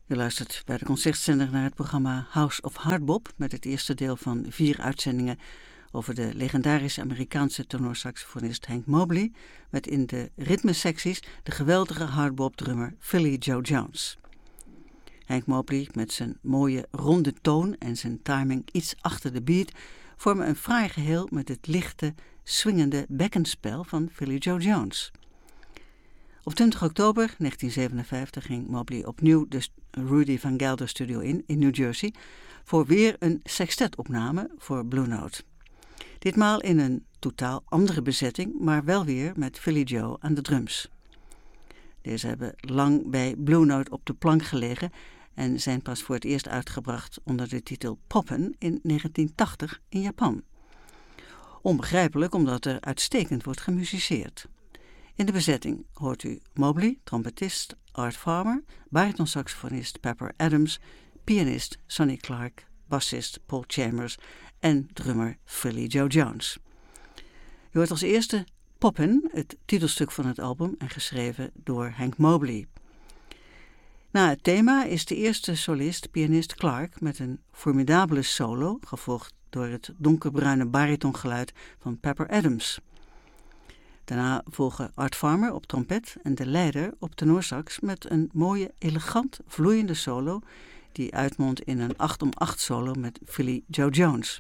U luistert bij de Concertzender naar het programma House of Hardbop met het eerste deel van 4 uitzendingen over de legendarische Amerikaanse tenorsaxofonist Hank Mobley met in de ritmesecties de geweldige hardbop-drummer Philly Joe Jones. Hank Mobley met zijn mooie ronde toon en zijn timing iets achter de beat vormen een fraai geheel met het lichte, swingende bekkenspel van Philly Joe Jones. Op 20 oktober 1957 ging Mobley opnieuw de Rudy Van Gelder Studio in New Jersey voor weer een sextetopname voor Blue Note. Ditmaal in een totaal andere bezetting, maar wel weer met Philly Joe aan de drums. Deze hebben lang bij Blue Note op de plank gelegen en zijn pas voor het eerst uitgebracht onder de titel Poppin' in 1980 in Japan. Onbegrijpelijk omdat er uitstekend wordt gemusiceerd. In de bezetting hoort u Mobley, trompetist Art Farmer, baritonsaxofonist Pepper Adams, pianist Sonny Clark, bassist Paul Chambers en drummer Philly Joe Jones. U hoort als eerste Poppin', het titelstuk van het album en geschreven door Hank Mobley. Na het thema is de eerste solist pianist Clark met een formidabele solo, gevolgd door het donkerbruine baritongeluid van Pepper Adams. Daarna volgen Art Farmer op trompet en de leider op tenorsax met een mooie, elegant vloeiende solo die uitmondt in een 8-om-8 solo met Philly Joe Jones.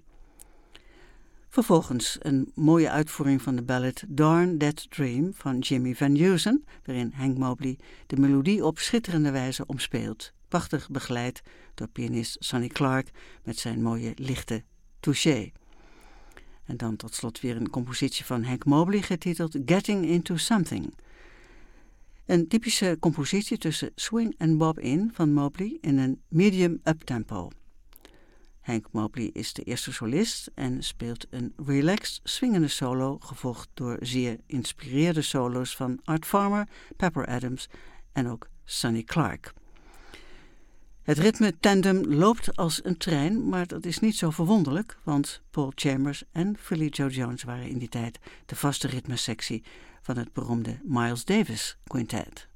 Vervolgens een mooie uitvoering van de ballad Darn That Dream van Jimmy Van Heusen, waarin Hank Mobley de melodie op schitterende wijze omspeelt, prachtig begeleid door pianist Sonny Clark met zijn mooie lichte touché. En dan tot slot weer een compositie van Hank Mobley getiteld Getting Into Something. Een typische compositie tussen swing en bob-in van Mobley in een medium uptempo. Hank Mobley is de eerste solist en speelt een relaxed swingende solo, gevolgd door zeer inspireerde solo's van Art Farmer, Pepper Adams en ook Sonny Clark. Het ritme-tandem loopt als een trein, maar dat is niet zo verwonderlijk, want Paul Chambers en Philly Joe Jones waren in die tijd de vaste ritmesectie van het beroemde Miles Davis Quintet.